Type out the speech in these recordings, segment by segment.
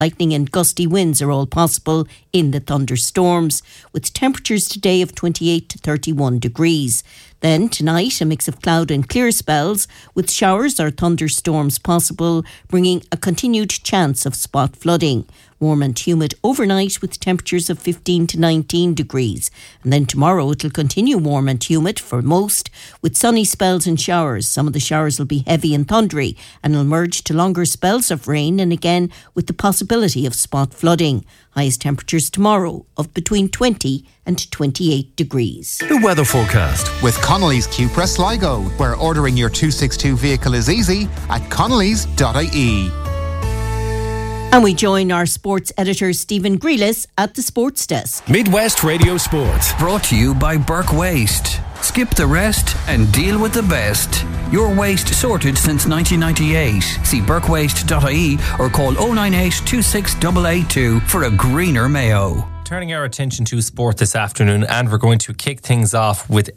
Lightning and gusty winds are all possible in the thunderstorms, with temperatures today of 28 to 31 degrees. Then tonight, a mix of cloud and clear spells, with showers or thunderstorms possible, bringing a continued chance of spot flooding. Warm and humid overnight with temperatures of 15 to 19 degrees. And then tomorrow it'll continue warm and humid for most, with sunny spells and showers. Some of the showers will be heavy and thundery and will merge to longer spells of rain, and again with the possibility of spot flooding. Highest temperatures tomorrow of between 20 and 28 degrees. The weather forecast with Connolly's Cupra Sligo, where ordering your 262 vehicle is easy at connellys.ie. And we join our sports editor Stephen Grealis at the Sports Desk. Midwest Radio Sport. Brought to you by Burke Waste. Skip the rest and deal with the best. Your waste sorted since 1998. See burkewaste.ie or call 098 26882 for a greener Mayo. Turning our attention to sport this afternoon, and we're going to kick things off with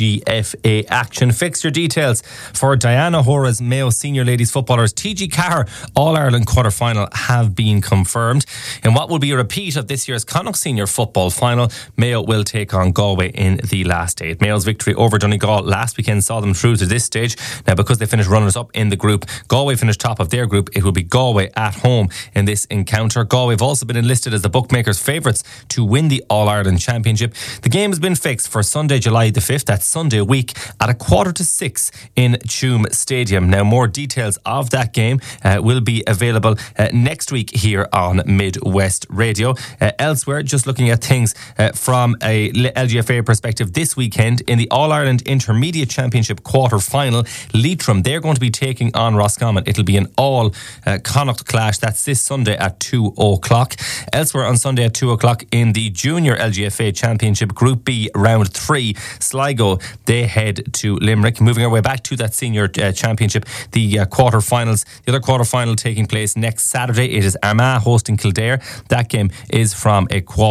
LGFA action. Fixture details for Diana O'Hara's Mayo Senior Ladies Footballers TG Carr All-Ireland quarter-final have been confirmed. In what will be a repeat of this year's Connacht Senior Football final, Mayo will take on Galway in the last eight. Mayo's victory over Donegal last weekend saw them through to this stage. Now, because they finished runners-up in the group, Galway finished top of their group. It will be Galway at home in this encounter. Galway have also been enlisted as the bookmakers' favourites to win the All-Ireland Championship. The game has been fixed for Sunday, July the 5th, that's Sunday week, at 5:45 in Tuam Stadium. Now, more details of that game will be available next week here on Midwest Radio. Elsewhere, just looking at things from a LGFA perspective, this weekend in the All-Ireland Intermediate Championship quarter-final, Leitrim, they're going to be taking on Roscommon. It'll be an all-Connacht clash. That's this Sunday at 2 o'clock. Elsewhere on Sunday at 2 o'clock in the Junior LGFA Championship Group B Round 3, Sligo, they head to Limerick. Moving our way back to that Senior Championship, the quarter-finals, the other quarter-final taking place next Saturday. It is Armagh hosting Kildare. That game is from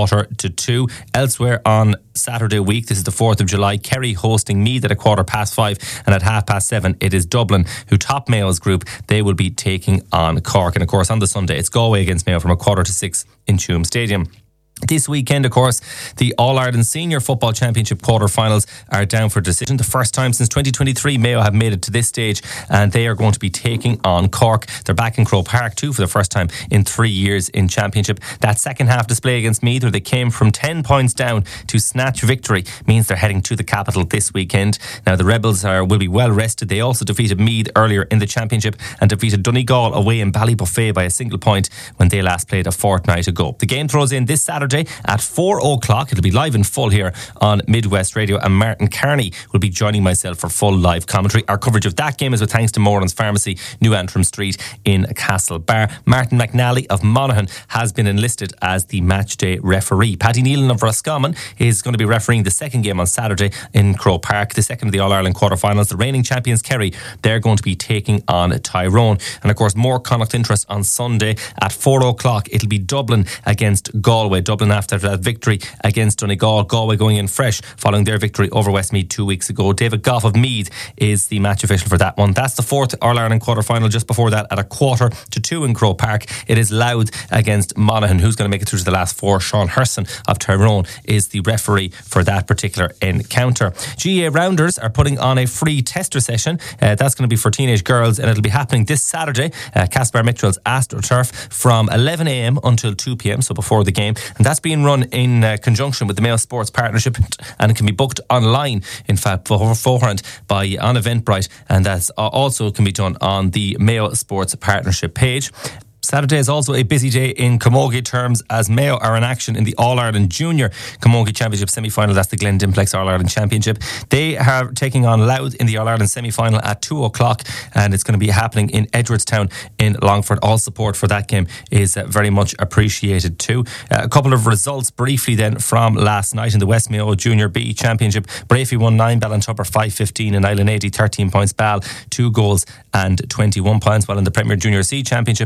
1:45. Elsewhere on Saturday week, this is the 4th of July, Kerry hosting Meath at 5:15, and at 7:30 it is Dublin, who top Mayo's group. They will be taking on Cork. And of course on the Sunday it's Galway against Mayo from 5:45 in Tuam Stadium. This weekend, of course, the All-Ireland Senior Football Championship quarter-finals are down for decision. The first time since 2023 Mayo have made it to this stage, and they are going to be taking on Cork. They're back in Croke Park too for the first time in 3 years in Championship. That second half display against Meath, where they came from 10 points down to snatch victory, means they're heading to the capital this weekend. Now, the Rebels will be well rested. They also defeated Meath earlier in the Championship and defeated Donegal away in Ballybuffet by a single point when they last played a fortnight ago. The game throws in this Saturday at 4 o'clock. It'll be live in full here on Midwest Radio, and Martin Kearney will be joining myself for full live commentary. Our coverage of that game is with thanks to Moran's Pharmacy, New Antrim Street in Castlebar. Martin McNally of Monaghan has been enlisted as the matchday referee. Paddy Nealon of Roscommon is going to be refereeing the second game on Saturday in Croke Park, the second of the All-Ireland quarter-finals. The reigning champions Kerry, they're going to be taking on Tyrone. And of course, more Connacht interest on Sunday at 4 o'clock. It'll be Dublin against Galway. Dublin after that victory against Donegal. Galway going in fresh following their victory over Westmeath 2 weeks ago. David Goff of Meath is the match official for that one. That's the fourth All-Ireland quarter-final. Just before that, at 1:45 in Croke Park, it is Louth against Monaghan. Who's going to make it through to the last four? Sean Herson of Tyrone is the referee for that particular encounter. GA Rounders are putting on a free tester session. That's going to be for teenage girls, and it'll be happening this Saturday, Caspar Mitchell's AstroTurf, from 11 a.m. until 2 p.m, so before the game. And that's being run in conjunction with the Mayo Sports Partnership, and it can be booked online, in fact, beforehand on Eventbrite, and that's also can be done on the Mayo Sports Partnership page. Saturday is also a busy day in camogie terms, as Mayo are in action in the All-Ireland Junior Camogie Championship semi-final. That's the Glen Dimplex All-Ireland Championship. They are taking on Louth in the All-Ireland semi-final at 2 o'clock, and it's going to be happening in Edwardstown in Longford. All support for that game is very much appreciated too. A couple of results briefly then from last night in the West Mayo Junior B Championship. Brafey won 9, Ballintubber 5-15, and Island 80 13 points. Ball 2 goals and 21 points. While in the Premier Junior C Championship, Knockmore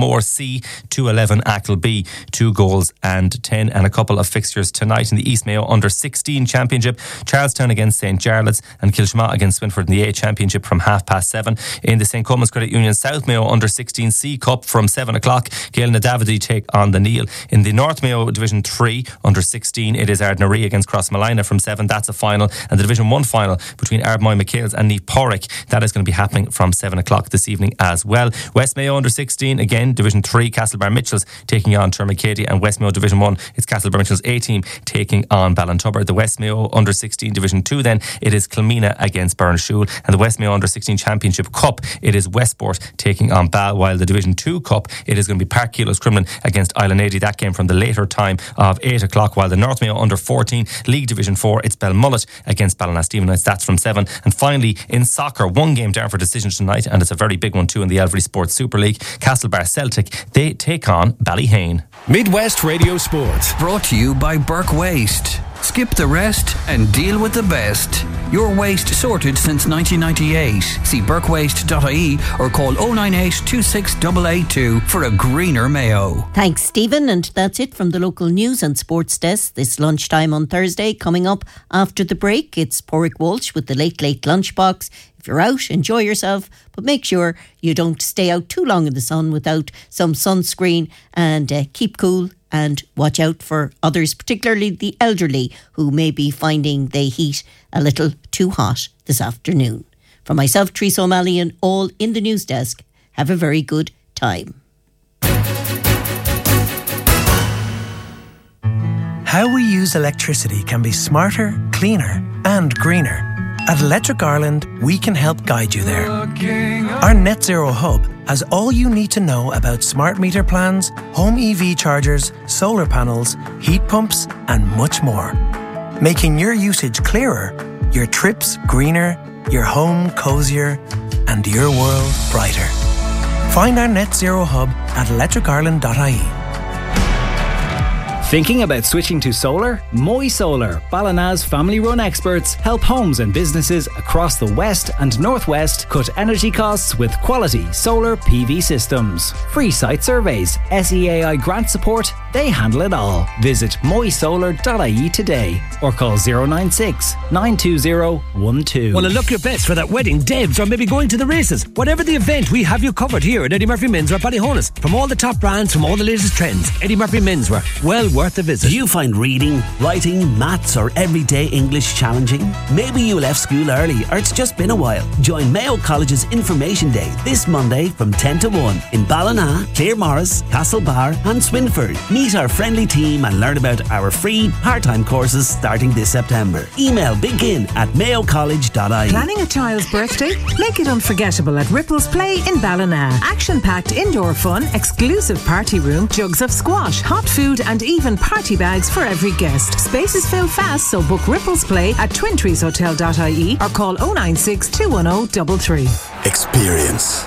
Tullamore C, 2-11 Achill B, 2 goals and 10. And a couple of fixtures tonight in the East Mayo Under-16 Championship. Charlestown against St. Jarlath's and Kilshma against Swinford in the A Championship from 7:30. In the St. Coleman's Credit Union South Mayo Under-16 C Cup from 7 o'clock, Gael na Davide take on the Neil. In the North Mayo Division 3 Under-16, it is Ardnaree against Crossmalina from 7. That's a final. And the Division 1 final between Ardmoy McHale's and Neath Porrick, that is going to be happening from 7 o'clock this evening as well. West Mayo Under-16, again, Division 3, Castlebar Mitchells taking on Termacady, and West Mayo Division 1, it's Castlebar Mitchells A team taking on Ballintubber. The West Mayo Under-16 Division 2 then, it is Kilmina against Burnshule, and the West Mayo Under-16 Championship Cup, it is Westport taking on Ball, while the Division 2 Cup, it is going to be Park Kilos Crumlin against Island 80. That came from the later time of 8 o'clock, while the North Mayo Under-14 League Division 4, it's Belmullet against Ballina-Stevenage, that's from 7. And finally, in soccer, one game down for decision tonight, and it's a very big one too in the Elvery Sports Super League. Castlebar Celtic, they take on Ballyhane. Midwest Radio Sport. Brought to you by Burke Waste. Skip the rest and deal with the best. Your waste sorted since 1998. See burkewaste.ie or call 098 26882 for a greener Mayo. Thanks, Stephen. And that's it from the local news and sports desk this lunchtime on Thursday. Coming up after the break, it's Porrick Walsh with the Late Late Lunchbox. If you're out, enjoy yourself, but make sure you don't stay out too long in the sun without some sunscreen, and keep cool and watch out for others, particularly the elderly, who may be finding the heat a little too hot this afternoon. From myself, Teresa O'Malley, and all in the news desk, have a very good time. How we use electricity can be smarter, cleaner and greener. At Electric Ireland, we can help guide you there. Our Net Zero Hub has all you need to know about smart meter plans, home EV chargers, solar panels, heat pumps and much more. Making your usage clearer, your trips greener, your home cosier and your world brighter. Find our Net Zero Hub at electricireland.ie. Thinking about switching to solar? Moy Solar, Ballina's family-run experts, help homes and businesses across the West and Northwest cut energy costs with quality solar PV systems. Free site surveys, SEAI grant support, they handle it all. Visit moysolar.ie today or call 096 920 12. Want to look your best for that wedding, Debs, or maybe going to the races? Whatever the event, we have you covered here at Eddie Murphy Menswear Ballyhonus. From all the top brands, from all the latest trends, Eddie Murphy Menswear, well worth a visit. Do you find reading, writing, maths or everyday English challenging? Maybe you left school early or it's just been a while. Join Mayo College's Information Day this Monday from 10 to 1 in Ballina, Claremorris, Castlebar and Swinford. Meet our friendly team and learn about our free part-time courses starting this September. Email begin@mayocollege.ie. Planning a child's birthday? Make it unforgettable at Ripples Play in Ballina. Action-packed indoor fun, exclusive party room, jugs of squash, hot food and even party bags for every guest. Spaces fill fast, so book Ripples Play at twintreeshotel.ie or call 096 210 33. Experience.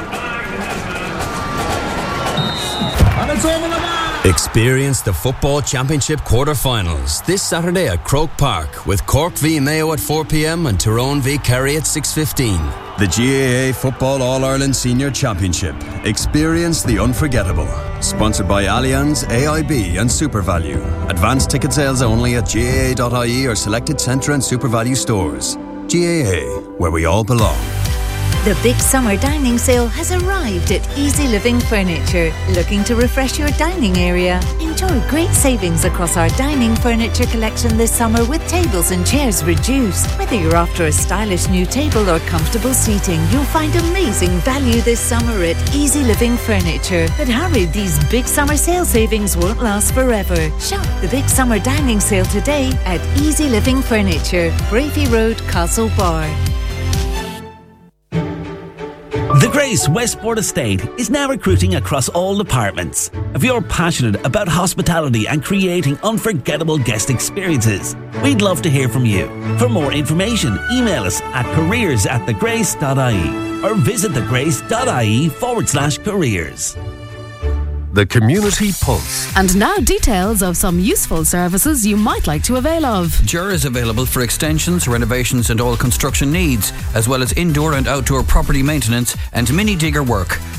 Experience the Football Championship quarter-finals this Saturday at Croke Park with Cork v Mayo at 4 p.m. and Tyrone v Kerry at 6:15. The GAA Football All-Ireland Senior Championship. Experience the unforgettable. Sponsored by Allianz, AIB and SuperValue. Advanced ticket sales only at GAA.ie or selected Centre and SuperValue stores. GAA, where we all belong. The big summer dining sale has arrived at Easy Living Furniture. Looking to refresh your dining area? Enjoy great savings across our dining furniture collection this summer with tables and chairs reduced. Whether you're after a stylish new table or comfortable seating, you'll find amazing value this summer at Easy Living Furniture. But hurry, these big summer sale savings won't last forever. Shop the big summer dining sale today at Easy Living Furniture, Bravey Road, Castlebar. The Grace Westport Estate is now recruiting across all departments. If you're passionate about hospitality and creating unforgettable guest experiences, we'd love to hear from you. For more information, email us at careers@thegrace.ie or visit thegrace.ie/careers. The Community Pulse. And now details of some useful services you might like to avail of. Jura is available for extensions, renovations and all construction needs, as well as indoor and outdoor property maintenance and mini digger work.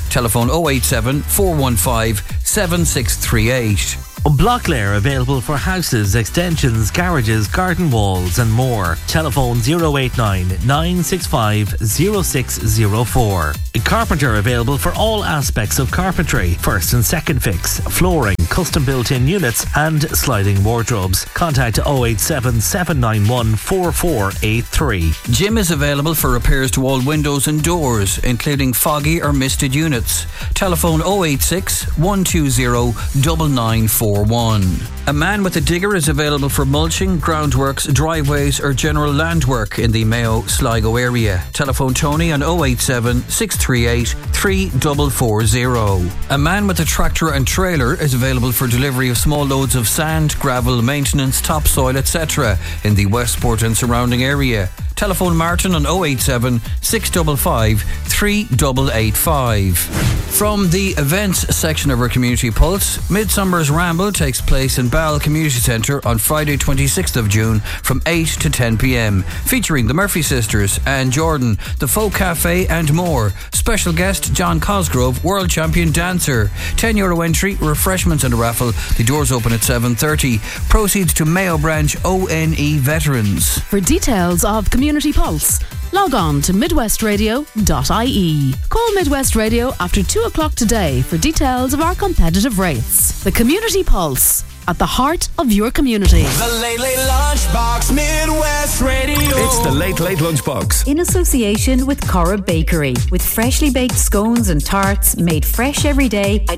Telephone 087 415 7638. Blocklair available for houses, extensions, garages, garden walls and more. Telephone 089 965 0604. Carpenter available for all aspects of carpentry. First and second fix, flooring, custom built-in units and sliding wardrobes. Contact 087 791 4483. Jim is available for repairs to all windows and doors, including foggy or misted units. Telephone 086 120 9941. A man with a digger is available for mulching, groundworks, driveways or general land work in the Mayo Sligo area. Telephone Tony on 087 638 3440. A man with a tractor and trailer is available for delivery of small loads of sand, gravel, maintenance, topsoil, etc. in the Westport and surrounding area. Telephone Martin on 087 655 3885. From the events section of our Community Pulse, Midsummer's Ramble takes place in Ball Community Centre on Friday 26th of June from 8 to 10 p.m, featuring the Murphy Sisters, Anne Jordan, the Folk Cafe and more. Special guest John Cosgrove, world champion dancer. €10 entry, refreshments and a raffle. The doors open at 7:30. Proceeds to Mayo Branch ONE Veterans. For details of Community Pulse, log on to midwestradio.ie. Call Midwest Radio after 2 o'clock today for details of our competitive rates. The Community Pulse, at the heart of your community. The Late Late Lunchbox, Midwest Radio. It's the Late Late Lunchbox. In association with Cora Bakery, with freshly baked scones and tarts made fresh every day at